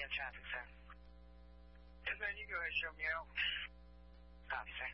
have traffic, sir. Yes, man, you go ahead and show me out. Copy, sir.